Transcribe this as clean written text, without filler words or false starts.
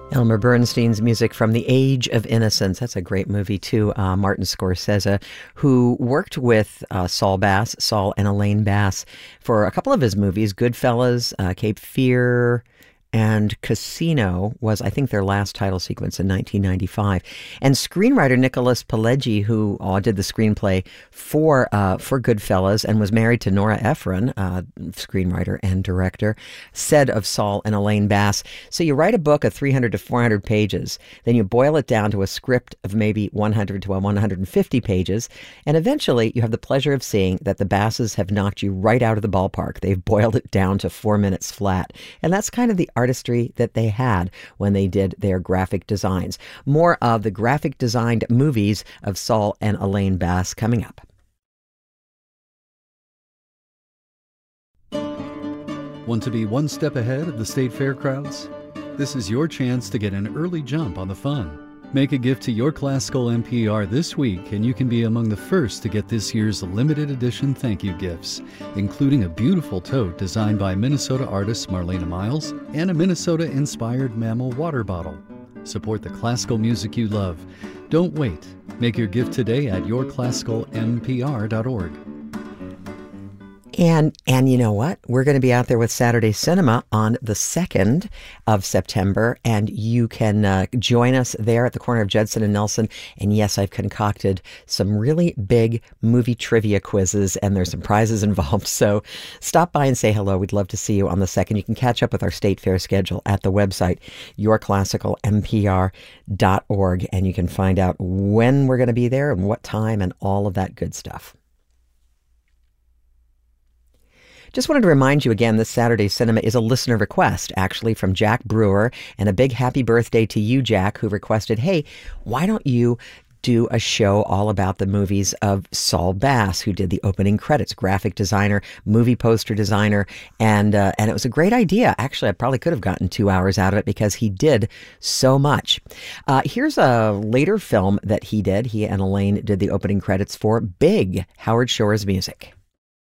Elmer Bernstein's music from The Age of Innocence. That's a great movie, too. Martin Scorsese, who worked with Saul and Elaine Bass for a couple of his movies, Goodfellas, Cape Fear, and Casino was, I think, their last title sequence in 1995. And screenwriter Nicholas Pileggi, who did the screenplay for Goodfellas and was married to Nora Ephron, screenwriter and director, said of Saul and Elaine Bass, so you write a book of 300 to 400 pages, then you boil it down to a script of maybe 100 to 150 pages, and eventually you have the pleasure of seeing that the Basses have knocked you right out of the ballpark. They've boiled it down to 4 minutes flat. And that's kind of the artistry that they had when they did their graphic designs. More of the graphic designed movies of Saul and Elaine Bass coming up. Want to be one step ahead of the state fair crowds? This is your chance to get an early jump on the fun. Make a gift to Your Classical NPR this week, and you can be among the first to get this year's limited edition thank you gifts, including a beautiful tote designed by Minnesota artist Marlena Miles and a Minnesota-inspired mammal water bottle. Support the classical music you love. Don't wait. Make your gift today at yourclassicalnpr.org. And you know what? We're going to be out there with Saturday Cinema on the 2nd of September, and you can join us there at the corner of Judson and Nelson. And yes, I've concocted some really big movie trivia quizzes, and there's some prizes involved. So stop by and say hello. We'd love to see you on the 2nd. You can catch up with our state fair schedule at the website, yourclassicalnpr.org, and you can find out when we're going to be there and what time and all of that good stuff. Just wanted to remind you again, this Saturday Cinema is a listener request, actually, from Jack Brewer. And a big happy birthday to you, Jack, who requested, hey, why don't you do a show all about the movies of Saul Bass, who did the opening credits, graphic designer, movie poster designer, and it was a great idea. Actually, I probably could have gotten 2 hours out of it because he did so much. Here's a later film that he did. He and Elaine did the opening credits for Big, Howard Shore's music.